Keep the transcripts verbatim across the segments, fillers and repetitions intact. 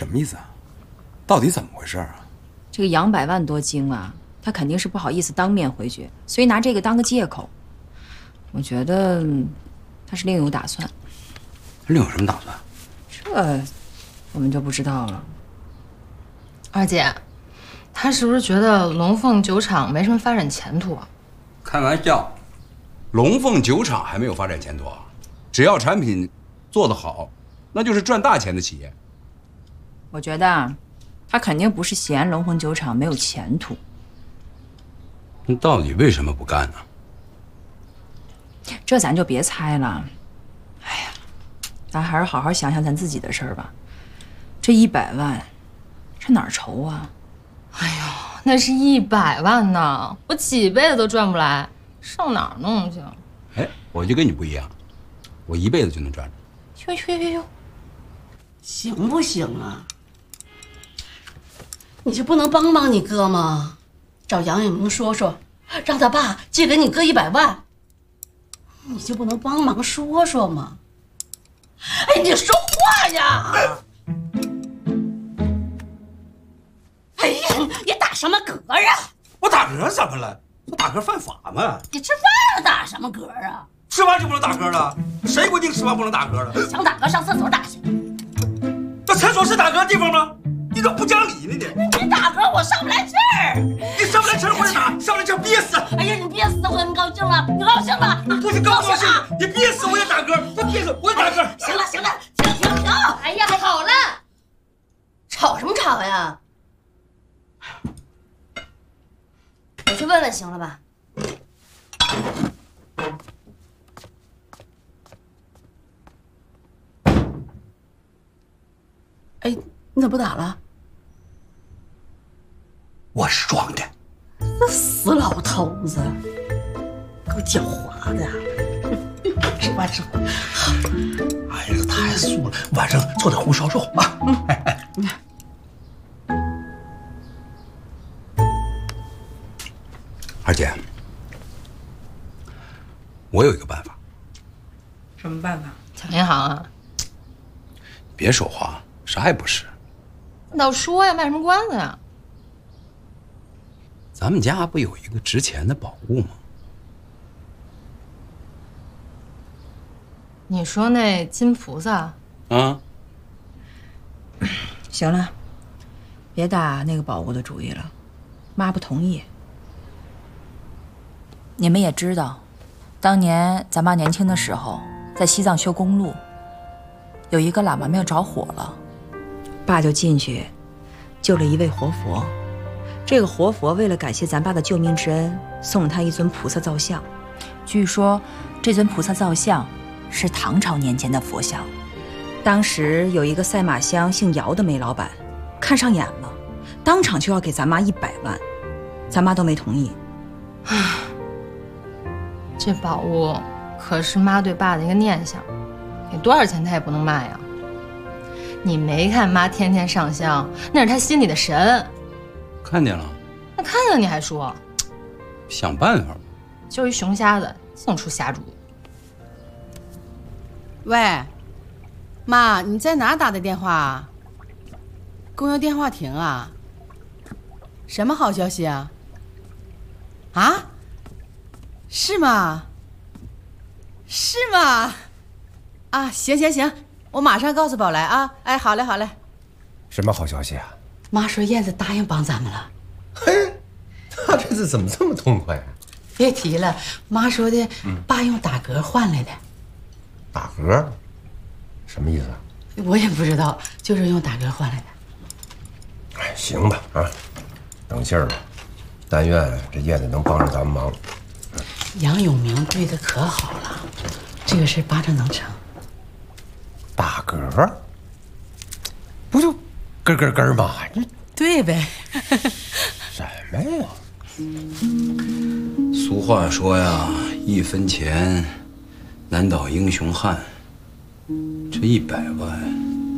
么意思啊？到底怎么回事啊？ 这个杨百万多精啊，他肯定是不好意思当面回绝，所以拿这个当个借口。我觉得他是另有打算。 另有什么打算？ 这我们就不知道了。 二姐，他是不是觉得龙凤酒厂没什么发展前途啊？ 开玩笑，龙凤酒厂还没有发展前途啊！只要产品做得好，那就是赚大钱的企业。 我觉得啊，他肯定不是嫌龙凤酒厂没有前途。 那到底为什么不干呢？ 这咱就别猜了。哎呀，咱还是好好想想咱自己的事儿吧。这一百万，这哪儿筹啊？ 哎呦，那是一百万呢，我几辈子都赚不来，上哪儿弄去？ 哎，我就跟你不一样，我一辈子就能赚着。 哟哟哟哟， 行不行啊？你就不能帮帮你哥吗？找杨永明说说，让他爸借给你哥一百万，你就不能帮忙说说吗？哎，你说话呀！哎呀，你打什么嗝啊？ 我打嗝怎么了？我打嗝犯法吗？ 你吃饭了打什么嗝啊？ 吃完就不能打嗝了？谁规定吃完不能打嗝了？ 想打嗝上厕所打去。 那厕所是打嗝的地方吗？你怎么不讲理呢你？ 你打嗝我上不来气儿。 你上不来气儿或者打，上不来气儿憋死。 哎呀，你憋死我，你高兴了？你高兴了？ 你不是高不高兴？你憋死我也打嗝，我憋死我也打嗝。 行了行了，停停停！ 哎呀，好了， 吵什么吵呀？我去问问行了吧？哎，你咋不打了？ 我是装的。 那死老头子，够狡猾的。吃饭吃饭。 哎呀，太素了，晚上做点红烧肉啊。嗯。哎哎二姐，我有一个办法。 什么办法？ 抢银行啊？ 别说话，啥也不是。 那倒说呀，卖什么关子呀？ 咱们家不有一个值钱的宝物吗？ 你说那金菩萨？ 啊， 行了，别打那个宝物的主意了，妈不同意。你们也知道，当年咱妈年轻的时候，在西藏修公路，有一个喇嘛庙着火了，爸就进去救了一位活佛。这个活佛为了感谢咱爸的救命之恩，送了他一尊菩萨造像。据说这尊菩萨造像是唐朝年间的佛像。当时有一个赛马乡姓姚的煤老板看上眼了，当场就要给咱妈一百万，咱妈都没同意。 唉，这宝物可是妈对爸的一个念想，给多少钱他也不能卖呀。你没看妈天天上香，那是她心里的神。 看见了。 那看见了你还说？ 想办法吧。 就一熊瞎子，净出瞎主意。 喂，妈，你在哪打的电话？公用电话亭啊？什么好消息啊？啊？是吗？是吗？啊，行行行，我马上告诉宝来啊！哎，好嘞好嘞。 什么好消息啊？ 妈说燕子答应帮咱们了。 嘿，他这次怎么这么痛快啊？ 别提了，妈说的，爸用打嗝换来的。 打嗝？什么意思啊？ 我也不知道，就是用打嗝换来的。 哎，行吧啊，等信儿吧。但愿这燕子能帮上咱们忙。 杨永明对他可好了，这个事八成能成。 打嗝？不就咯咯咯吗？ 对呗。 什么呀？ 俗话说呀，一分钱难倒英雄汉。这一百万，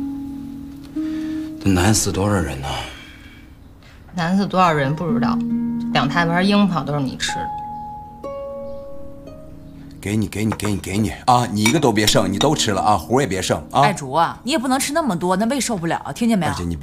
得难死多少人呢？ 难死多少人不知道，两台盘樱桃都是你吃的。 给你，给你，给你，给你啊！你一个都别剩，你都吃了啊，胡也别剩啊！ 爱竹啊，你也不能吃那么多，那胃受不了，听见没有？ 而且你。